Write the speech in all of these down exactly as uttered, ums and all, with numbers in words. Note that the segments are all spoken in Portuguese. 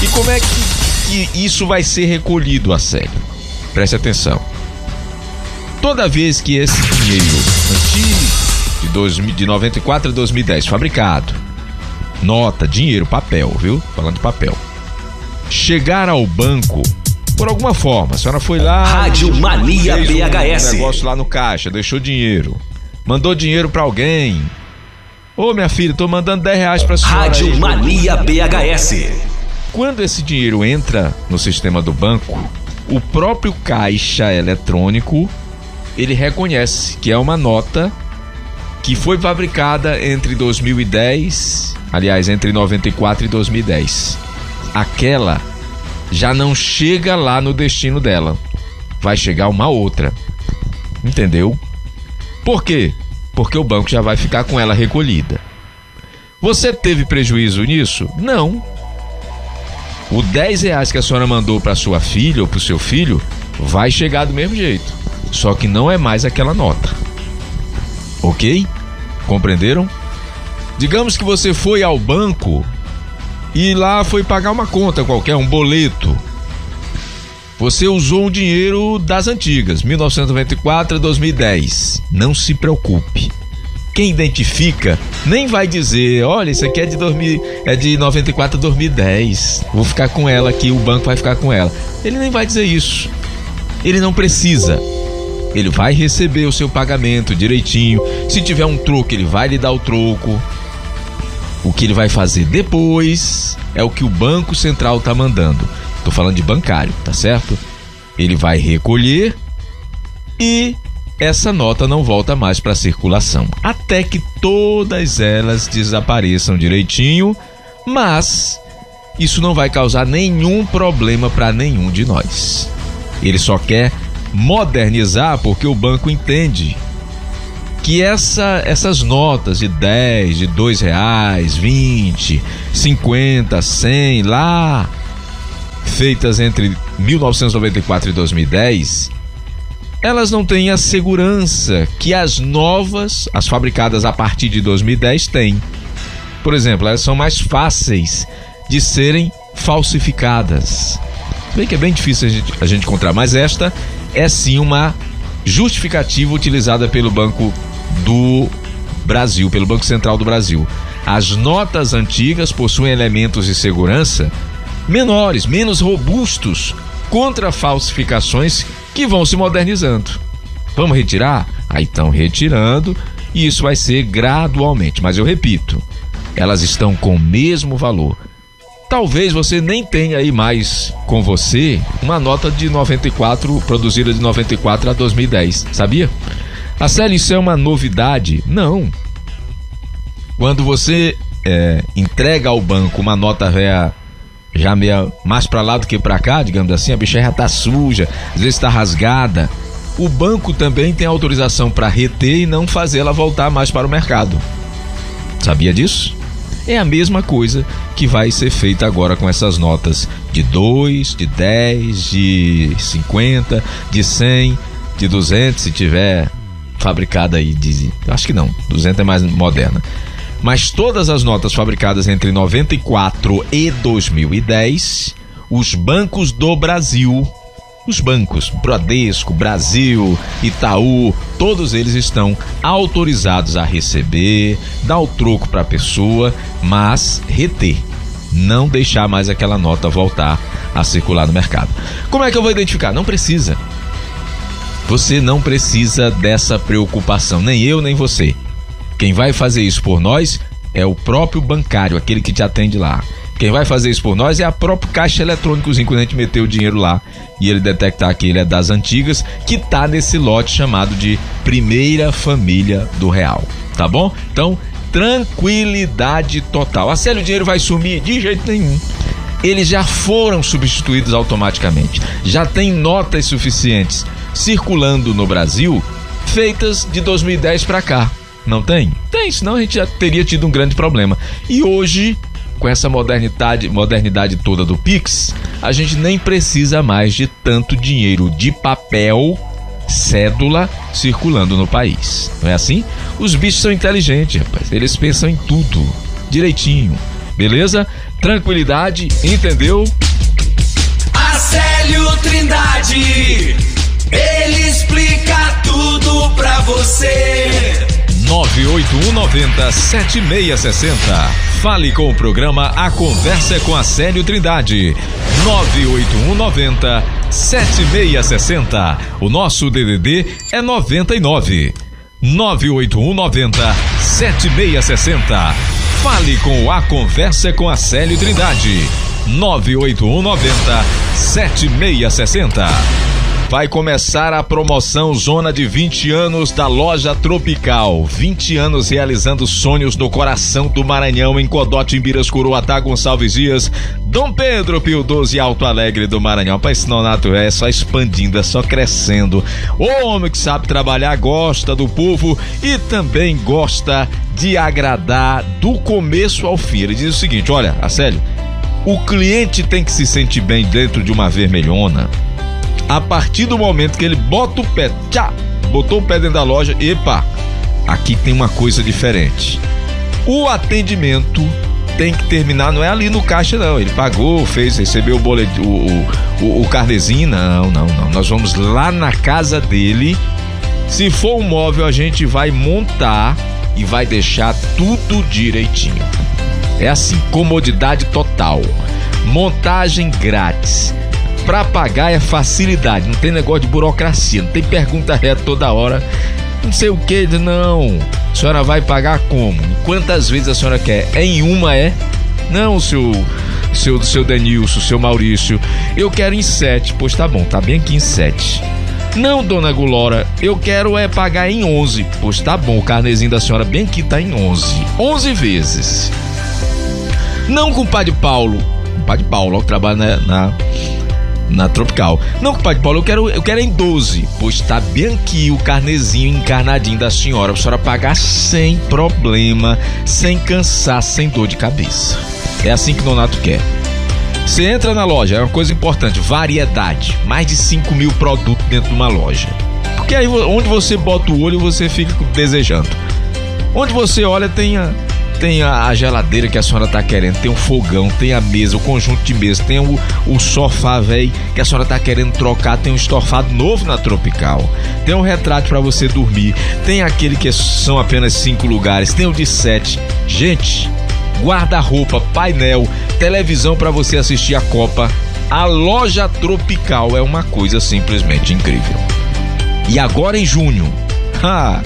E como é que, que isso vai ser recolhido, Acélio? Preste atenção. Toda vez que esse dinheiro antigo, de, dois, de noventa e quatro a dois mil e dez, fabricado, nota, dinheiro, papel, viu? Falando de papel, chegar ao banco, por alguma forma, a senhora foi lá... Rádio Mania B H S. Um negócio lá no caixa, deixou dinheiro, mandou dinheiro pra alguém. Ô, minha filha, tô mandando dez reais pra senhora. Rádio aí. Mania B H S. Quando esse dinheiro entra no sistema do banco, o próprio caixa eletrônico, ele reconhece que é uma nota que foi fabricada entre dois mil e dez, aliás, entre noventa e quatro e dois mil e dez. Aquela já não chega lá no destino dela, vai chegar uma outra. Entendeu? Por quê? Porque o banco já vai ficar com ela recolhida. Você teve prejuízo nisso? Não. O dez reais que a senhora mandou para sua filha ou para o seu filho vai chegar do mesmo jeito, só que não é mais aquela nota. Ok? Compreenderam? Digamos que você foi ao banco e lá foi pagar uma conta qualquer, um boleto. Você usou o dinheiro das antigas, mil novecentos e noventa e quatro a dois mil e dez. Não se preocupe. Quem identifica nem vai dizer, olha, isso aqui é de, dois mil, é de noventa e quatro a dois mil e dez. Vou ficar com ela aqui, o banco vai ficar com ela. Ele nem vai dizer isso. Ele não precisa. Ele vai receber o seu pagamento direitinho. Se tiver um troco, ele vai lhe dar o troco. O que ele vai fazer depois é o que o Banco Central está mandando. Estou falando de bancário, tá certo? Ele vai recolher e essa nota não volta mais para circulação, até que todas elas desapareçam direitinho, mas isso não vai causar nenhum problema para nenhum de nós. Ele só quer modernizar porque o banco entende que essa, essas notas de dez, de dois reais, vinte, cinquenta, cem, lá, feitas entre mil novecentos e noventa e quatro e dois mil e dez, elas não têm a segurança que as novas, as fabricadas a partir de dois mil e dez, têm. Por exemplo, elas são mais fáceis de serem falsificadas. Bem que é bem difícil a gente, a gente encontrar, mas esta é sim uma justificativa utilizada pelo Banco do Brasil, pelo Banco Central do Brasil. As notas antigas possuem elementos de segurança menores, menos robustos contra falsificações que vão se modernizando. Vamos retirar? Aí estão retirando e isso vai ser gradualmente, mas eu repito, elas estão com o mesmo valor. Talvez você nem tenha aí mais com você uma nota de noventa e quatro, produzida de noventa e quatro a dois mil e dez, sabia? A série, isso é uma novidade? Não. Quando você é, entrega ao banco uma nota velha, já meia mais pra lá do que pra cá, digamos assim, a bicha já tá suja, às vezes tá rasgada, o banco também tem autorização para reter e não fazê-la voltar mais para o mercado. Sabia disso? É a mesma coisa que vai ser feita agora com essas notas de dois, de dez, de cinquenta, de cem, de duzentos, se tiver fabricada aí, de, acho que não, duzentos é mais moderna. Mas todas as notas fabricadas entre noventa e quatro e dois mil e dez, os bancos do Brasil, os bancos Bradesco, Brasil, Itaú, todos eles estão autorizados a receber, dar o troco para a pessoa, mas reter, não deixar mais aquela nota voltar a circular no mercado. Como é que eu vou identificar? Não precisa. Você não precisa dessa preocupação, nem eu, nem você. Quem vai fazer isso por nós é o próprio bancário, aquele que te atende lá. Quem vai fazer isso por nós é a própria caixa eletrônicozinho, quando a gente meter o dinheiro lá e ele detectar que ele é das antigas, que tá nesse lote chamado de primeira família do real, tá bom? Então, tranquilidade total. Acélio, o dinheiro vai sumir? De jeito nenhum. Eles já foram substituídos automaticamente. Já tem notas suficientes circulando no Brasil, feitas de dois mil e dez para cá. Não tem? Tem, senão a gente já teria tido um grande problema. E hoje, com essa modernidade, modernidade toda do Pix, a gente nem precisa mais de tanto dinheiro de papel, cédula, circulando no país. Não é assim? Os bichos são inteligentes, rapaz. Eles pensam em tudo, direitinho. Beleza? tranquilidade, entendeu? Acélio Trindade, ele explica tudo pra você. nove oito um nove zero sete seis seis zero. Fale com o programa A Conversa é com Acélio Trindade. nove oito um nove zero sete seis seis zero. O nosso D D D é noventa e nove. nove oito um nove zero sete seis seis zero. Fale com o A Conversa é com Acélio Trindade. nove oito um nove zero sete seis seis zero. Vai começar a promoção Zona de vinte anos da Loja Tropical. vinte anos realizando sonhos no coração do Maranhão, em Codote, Imbiras, Curuatá, Gonçalves Dias, Dom Pedro, Pio doze e Alto Alegre do Maranhão. Pai, esse Nonato é só expandindo, é só crescendo. O homem que sabe trabalhar, gosta do povo e também gosta de agradar do começo ao fim. Ele diz o seguinte: olha, Acélio, o cliente tem que se sentir bem dentro de uma vermelhona a partir do momento que ele bota o pé, tchá, botou o pé dentro da loja, epa, aqui tem uma coisa diferente. O atendimento tem que terminar, não é ali no caixa não, ele pagou, fez, recebeu o boletim, o, o, o carnezinho, não, não, não, nós vamos lá na casa dele. Se for um móvel, a gente vai montar e vai deixar tudo direitinho. É assim, comodidade total, montagem grátis. Pra pagar é facilidade, não tem negócio de burocracia, não tem pergunta reta toda hora, não sei o que, não. A senhora vai pagar como? Quantas vezes a senhora quer? É em uma, é? Não, seu, seu, seu Denilson, seu Maurício, eu quero em sete. Pois tá bom, tá bem aqui em sete. Não, dona Gulora, eu quero é pagar em onze. Pois tá bom, o carnezinho da senhora bem aqui tá em onze. onze vezes. Não, compadre Paulo, compadre Paulo, ó, que trabalha na... na na Tropical. Não, compadre Paulo, eu quero, eu quero em doze. Pois tá bem aqui o carnezinho encarnadinho da senhora, pra senhora pagar sem problema, sem cansar, sem dor de cabeça. É assim que o Nonato quer. Você entra na loja, é uma coisa importante, variedade, mais de cinco mil produtos dentro de uma loja. Porque aí onde você bota o olho, você fica desejando. Onde você olha, tem a Tem a geladeira que a senhora tá querendo, tem um fogão, tem a mesa, o conjunto de mesa, tem o, o sofá velho que a senhora tá querendo trocar, tem um estofado novo na Tropical, tem um retrato para você dormir, tem aquele que são apenas cinco lugares, tem o de sete. Gente, guarda-roupa, painel, televisão para você assistir a Copa. A Loja Tropical é uma coisa simplesmente incrível. E agora em junho, ha,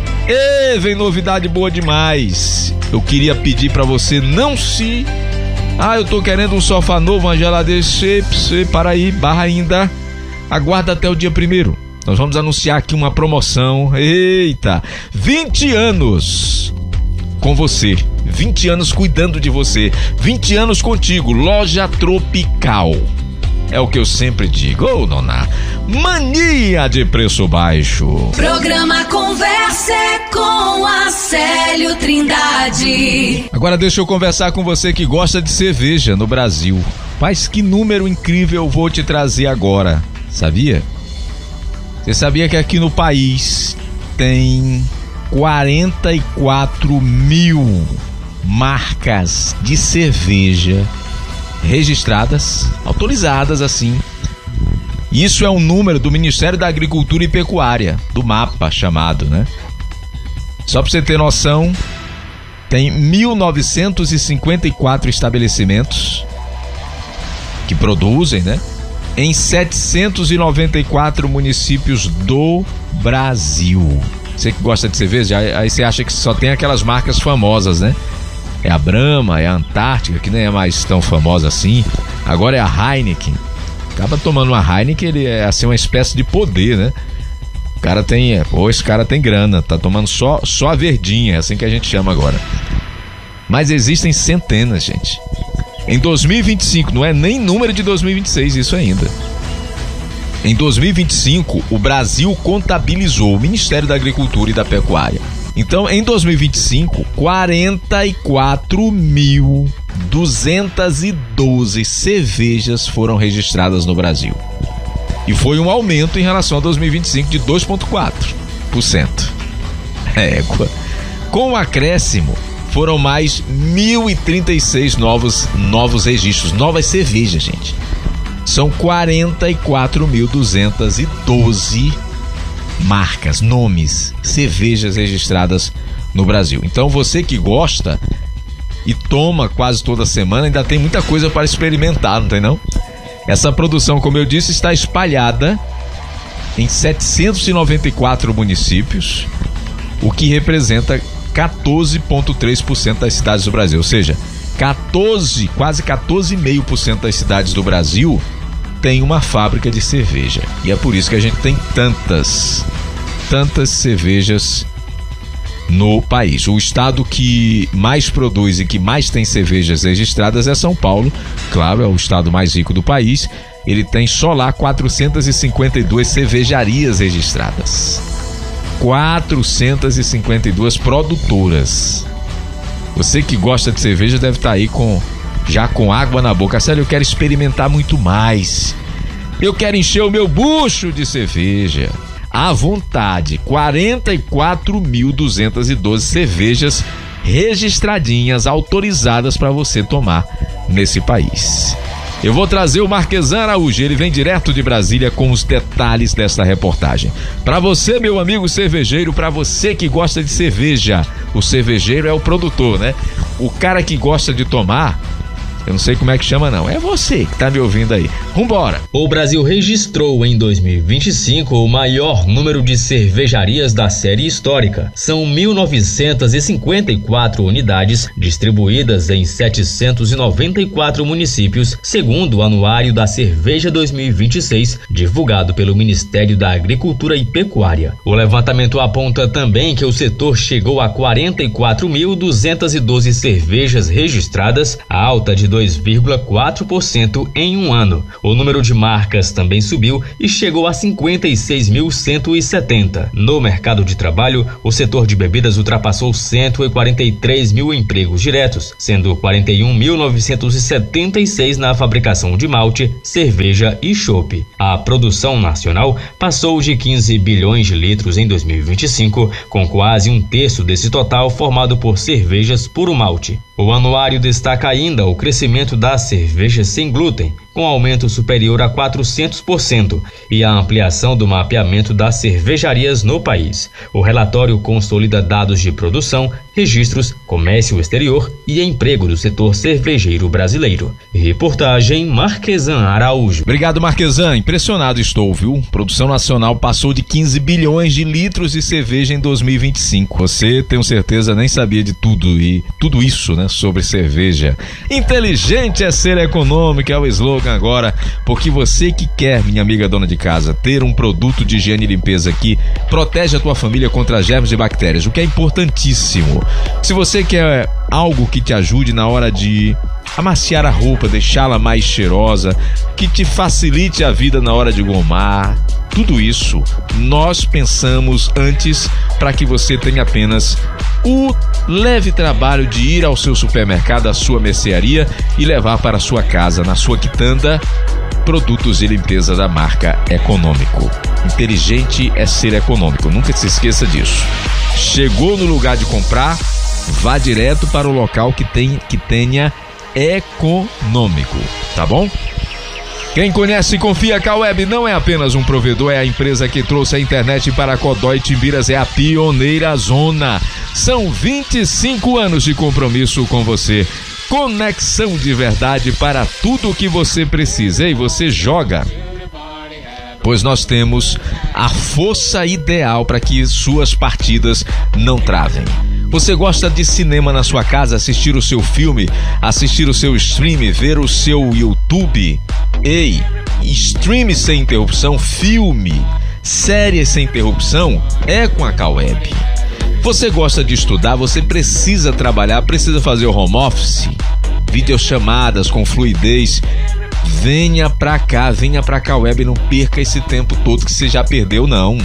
e vem novidade boa demais. Eu queria pedir pra você não se... Ah, eu tô querendo um sofá novo, uma geladeira, você, você, para aí, barra ainda. Aguarda até o dia primeiro. Nós vamos anunciar aqui uma promoção. Eita, vinte anos com você, vinte anos cuidando de você, vinte anos contigo. Loja Tropical. É o que eu sempre digo, ô, Noná, mania de preço baixo. Programa Conversa é com Acélio Trindade. Agora deixa eu conversar com você que gosta de cerveja no Brasil. Mas que número incrível eu vou te trazer agora, sabia? Você sabia que aqui no país tem quarenta e quatro mil marcas de cerveja registradas, autorizadas assim. Isso é um número do Ministério da Agricultura e Pecuária, do MAPA chamado, né? Só pra você ter noção, tem mil novecentos e cinquenta e quatro estabelecimentos que produzem, né? Em setecentos e noventa e quatro municípios do Brasil. Você que gosta de cerveja, aí você acha que só tem aquelas marcas famosas, né? É a Brahma, é a Antártica, que nem é mais tão famosa assim. Agora é a Heineken. Acaba tomando uma Heineken, ele é assim uma espécie de poder, né? O cara tem, pô, esse cara tem grana, tá tomando só, só a verdinha, é assim que a gente chama agora. Mas existem centenas, gente. Em dois mil e vinte e cinco, não é nem número de dois mil e vinte e seis isso ainda. Em dois mil e vinte e cinco, o Brasil contabilizou o Ministério da Agricultura e da Pecuária. Então, em dois mil e vinte e cinco, quarenta e quatro mil duzentas e doze cervejas foram registradas no Brasil. E foi um aumento em relação a dois mil e vinte e cinco de dois vírgula quatro por cento. Égua. Com o acréscimo, foram mais mil e trinta e seis novos, novos registros, novas cervejas, gente. São quarenta e quatro mil duzentas e doze marcas, nomes, cervejas registradas no Brasil. Então você que gosta e toma quase toda semana, ainda tem muita coisa para experimentar, não tem não? Essa produção, como eu disse, está espalhada em setecentos e noventa e quatro municípios, o que representa quatorze vírgula três por cento das cidades do Brasil. Ou seja, quatorze, quase quatorze vírgula cinco por cento das cidades do Brasil tem uma fábrica de cerveja. E é por isso que a gente tem tantas, tantas cervejas no país. O estado que mais produz e que mais tem cervejas registradas é São Paulo. Claro, é o estado mais rico do país. Ele tem só lá quatrocentas e cinquenta e duas cervejarias registradas. quatrocentas e cinquenta e duas produtoras. Você que gosta de cerveja deve estar aí com, já com água na boca. Sério, eu quero experimentar muito mais. Eu quero encher o meu bucho de cerveja. À vontade, quarenta e quatro mil duzentas e doze cervejas registradinhas, autorizadas para você tomar nesse país. Eu vou trazer o Marquesan Araújo, ele vem direto de Brasília com os detalhes desta reportagem. Para você, meu amigo cervejeiro, para você que gosta de cerveja, o cervejeiro é o produtor, né? O cara que gosta de tomar, eu não sei como é que chama não, é você que tá me ouvindo aí. Vambora! O Brasil registrou em dois mil e vinte e cinco o maior número de cervejarias da série histórica. São mil novecentas e cinquenta e quatro unidades distribuídas em setecentos e noventa e quatro municípios, segundo o Anuário da Cerveja dois mil e vinte e seis, divulgado pelo Ministério da Agricultura e Pecuária. O levantamento aponta também que o setor chegou a quarenta e quatro mil duzentas e doze cervejas registradas, a alta de dois vírgula quatro por cento em um ano. O número de marcas também subiu e chegou a cinquenta e seis mil cento e setenta. No mercado de trabalho, o setor de bebidas ultrapassou cento e quarenta e três mil empregos diretos, sendo quarenta e um mil novecentos e setenta e seis na fabricação de malte, cerveja e chopp. A produção nacional passou de quinze bilhões de litros em dois mil e vinte e cinco, com quase um terço desse total formado por cervejas puro malte. O anuário destaca ainda o crescimento das cervejas sem glúten, com aumento superior a quatrocentos por cento, e a ampliação do mapeamento das cervejarias no país. O relatório consolida dados de produção, registros, comércio exterior e emprego do setor cervejeiro brasileiro. Reportagem Marquesan Araújo. Obrigado, Marquesan. Impressionado estou, viu? Produção nacional passou de quinze bilhões de litros de cerveja em dois mil e vinte e cinco. Você, tenho certeza, nem sabia de tudo e tudo isso, né, sobre cerveja. Inteligente é ser econômico, é o slogan agora, porque você que quer, minha amiga dona de casa, ter um produto de higiene e limpeza que protege a tua família contra germes e bactérias, o que é importantíssimo. Se você quer algo que te ajude na hora de amaciar a roupa, deixá-la mais cheirosa, que te facilite a vida na hora de gomar, tudo isso nós pensamos antes para que você tenha apenas o leve trabalho de ir ao seu supermercado, à sua mercearia e levar para a sua casa, na sua quitanda, produtos de limpeza da marca Econômico. Inteligente é ser econômico, nunca se esqueça disso. Chegou no lugar de comprar, vá direto para o local que, tem, que tenha Econômico, tá bom? Quem conhece e confia, Caweb não é apenas um provedor, é a empresa que trouxe a internet para Codó e Timbiras, é a pioneira zona. São vinte e cinco anos de compromisso com você. Conexão de verdade para tudo o que você precisa. E você joga, pois nós temos a força ideal para que suas partidas não travem. Você gosta de cinema na sua casa, assistir o seu filme, assistir o seu stream, ver o seu YouTube? Ei, stream sem interrupção, filme, séries sem interrupção é com a Caweb. Você gosta de estudar, você precisa trabalhar, precisa fazer o home office, videochamadas com fluidez. Venha pra cá, venha pra Caweb, não perca esse tempo todo que você já perdeu, não.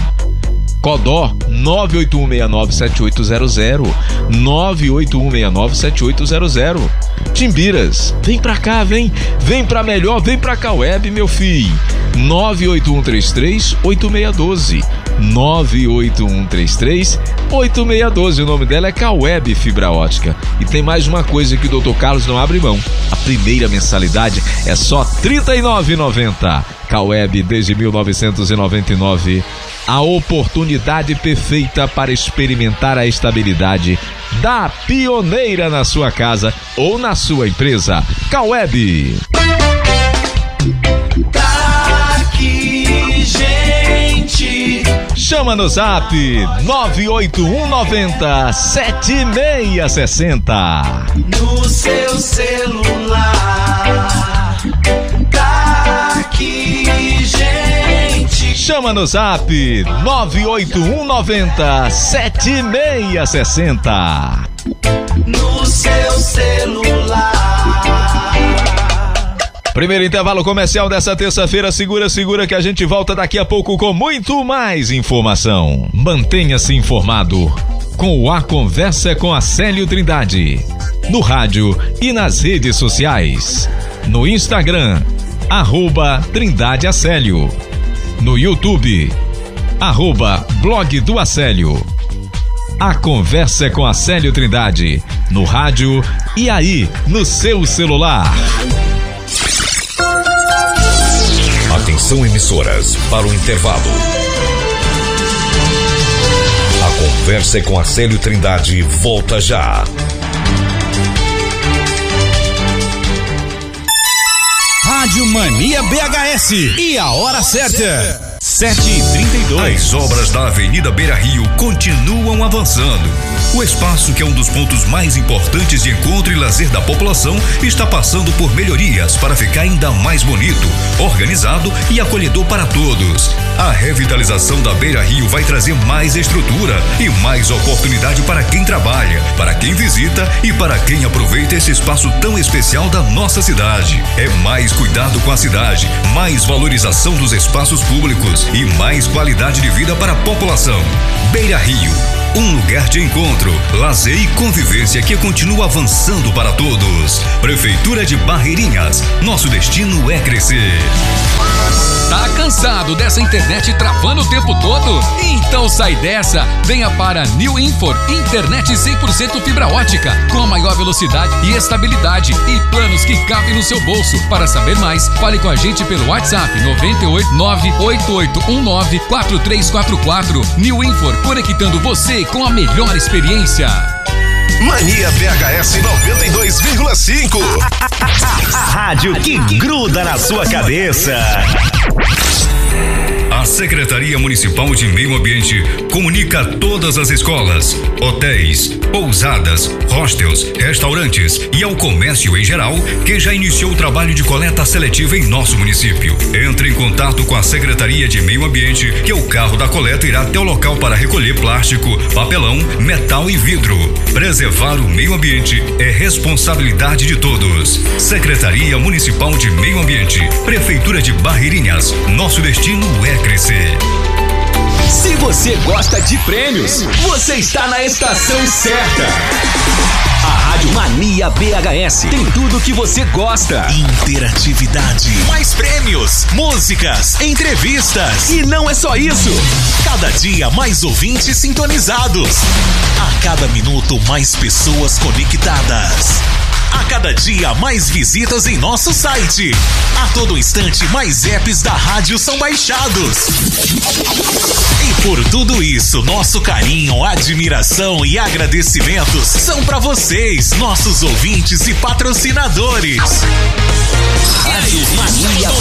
Codó nove oito um seis nove sete oito zero zero, nove oito um seis nove sete oito zero zero. Timbiras, vem pra cá, vem, vem pra melhor, vem pra Caweb, meu filho. nove oito um três três oito seis um dois. nove oito um três três oito seis um dois. O nome dela é Caweb Fibra Ótica. E tem mais uma coisa que o doutor Carlos não abre mão. A primeira mensalidade é só trinta e nove reais e noventa centavos. Caweb desde mil novecentos e noventa e nove. A oportunidade perfeita para experimentar a estabilidade da pioneira na sua casa ou na sua empresa. Caweb. Tá aqui, gente. Chama no zap nove oito um nove zero sete seis seis zero. No seu celular. Tá aqui, gente. Chama no zap nove oito um nove zero sete seis seis zero. No seu celular. Primeiro intervalo comercial dessa terça-feira. Segura, segura que a gente volta daqui a pouco com muito mais informação. Mantenha-se informado com o A Conversa com a Célio Trindade. No rádio e nas redes sociais. No Instagram, arroba Trindade Acélio. No YouTube, arroba Blog do Acélio. A Conversa com a Célio Trindade. No rádio e aí no seu celular. Atenção, emissoras, para o intervalo. A Conversa com a Célio Trindade volta já. Rádio Mania B H S e a hora certa. sete e trinta e dois. As obras da Avenida Beira Rio continuam avançando. O espaço, que é um dos pontos mais importantes de encontro e lazer da população, está passando por melhorias para ficar ainda mais bonito, organizado e acolhedor para todos. A revitalização da Beira Rio vai trazer mais estrutura e mais oportunidade para quem trabalha, para quem visita e para quem aproveita esse espaço tão especial da nossa cidade. É mais cuidado com a cidade, mais valorização dos espaços públicos e mais qualidade de vida para a população. Beira Rio, um lugar de encontro, lazer e convivência que continua avançando para todos. Prefeitura de Barreirinhas, nosso destino é crescer. Tá cansado dessa internet travando o tempo todo? Então sai dessa, venha para New Infor, internet cem por cento fibra ótica, com a maior velocidade e estabilidade e planos que cabem no seu bolso. Para saber mais, fale com a gente pelo WhatsApp nove oito nove oito oito um nove quatro três quatro quatro. New Infor, conectando você com a melhor experiência. Mania B H S noventa e dois vírgula cinco. A rádio que gruda na sua cabeça. A Secretaria Municipal de Meio Ambiente comunica a todas as escolas, hotéis, pousadas, hostels, restaurantes e ao comércio em geral que já iniciou o trabalho de coleta seletiva em nosso município. Entre em contato com a Secretaria de Meio Ambiente, que o carro da coleta irá até o local para recolher plástico, papelão, metal e vidro. Preservar o meio ambiente é responsabilidade de todos. Secretaria Municipal de Meio Ambiente, Prefeitura de Barreirinhas, nosso destino é crescer. Se você gosta de prêmios, você está na estação certa. A Rádio Mania B H S tem tudo o que você gosta. Interatividade, mais prêmios, músicas, entrevistas. E não é só isso. Cada dia mais ouvintes sintonizados. A cada minuto mais pessoas conectadas. A cada dia mais visitas em nosso site. A todo instante mais apps da rádio são baixados. E por tudo isso, nosso carinho, admiração e agradecimentos são para vocês, nossos ouvintes e patrocinadores. Rádio